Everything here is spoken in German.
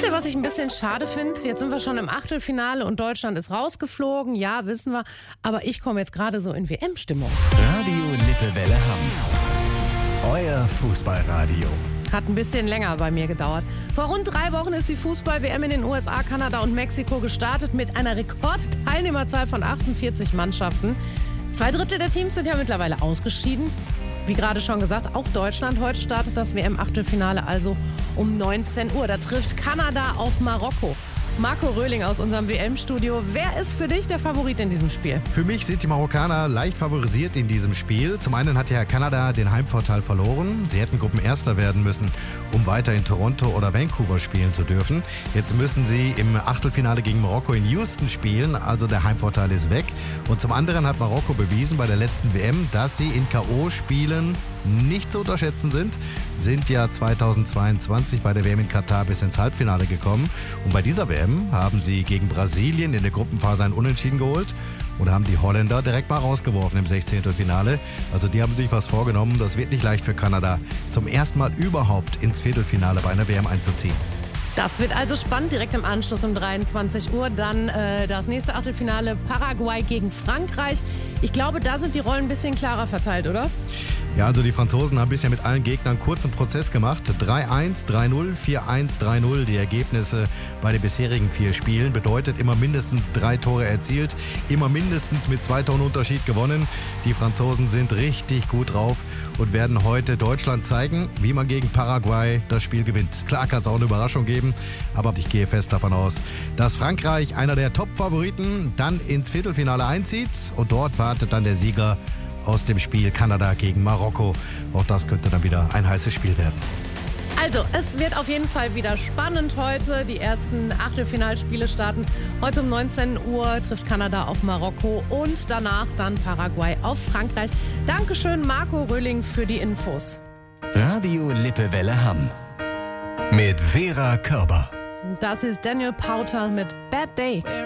Wisst ihr, was ich ein bisschen schade finde? Jetzt sind wir schon im Achtelfinale und Deutschland ist rausgeflogen. Ja, wissen wir. Aber ich komme jetzt gerade so in WM-Stimmung. Radio Lippewelle Hamm. Euer Fußballradio. Hat ein bisschen länger bei mir gedauert. Vor rund 3 Wochen ist die Fußball-WM in den USA, Kanada und Mexiko gestartet mit einer Rekordteilnehmerzahl von 48 Mannschaften. 2/3 der Teams sind ja mittlerweile ausgeschieden. Wie gerade schon gesagt, auch Deutschland. Heute startet das WM-Achtelfinale also um 19 Uhr. Da trifft Kanada auf Marokko. Marco Röhling aus unserem WM-Studio. Wer ist für dich der Favorit in diesem Spiel? Für mich sind die Marokkaner leicht favorisiert in diesem Spiel. Zum einen hat ja Kanada den Heimvorteil verloren. Sie hätten Gruppenerster werden müssen, um weiter in Toronto oder Vancouver spielen zu dürfen. Jetzt müssen sie im Achtelfinale gegen Marokko in Houston spielen, also der Heimvorteil ist weg. Und zum anderen hat Marokko bewiesen bei der letzten WM, dass sie in K.O.-Spielen nicht zu unterschätzen sind ja 2022 bei der WM in Katar bis ins Halbfinale gekommen. Und bei dieser WM haben sie gegen Brasilien in der Gruppenphase ein Unentschieden geholt und haben die Holländer direkt mal rausgeworfen im 16. Finale. Also die haben sich was vorgenommen. Das wird nicht leicht für Kanada, zum ersten Mal überhaupt ins Viertelfinale bei einer WM einzuziehen. Das wird also spannend. Direkt im Anschluss um 23 Uhr dann das nächste Achtelfinale Paraguay gegen Frankreich. Ich glaube, da sind die Rollen ein bisschen klarer verteilt, oder? Ja, also die Franzosen haben bisher mit allen Gegnern einen kurzen Prozess gemacht. 3-1, 3-0, 4-1, 3-0. Die Ergebnisse bei den bisherigen 4 Spielen bedeutet immer mindestens 3 Tore erzielt, immer mindestens mit 2 Toren Unterschied gewonnen. Die Franzosen sind richtig gut drauf und werden heute Deutschland zeigen, wie man gegen Paraguay das Spiel gewinnt. Klar kann es auch eine Überraschung geben, aber ich gehe fest davon aus, dass Frankreich, einer der Top-Favoriten, dann ins Viertelfinale einzieht und dort wartet dann der Sieger aus dem Spiel Kanada gegen Marokko. Auch das könnte dann wieder ein heißes Spiel werden. Also, es wird auf jeden Fall wieder spannend heute. Die ersten Achtelfinalspiele starten. Heute um 19 Uhr trifft Kanada auf Marokko und danach dann Paraguay auf Frankreich. Dankeschön, Marco Röhling, für die Infos. Radio Lippewelle Hamm. Mit Vera Körber. Das ist Daniel Powter mit Bad Day.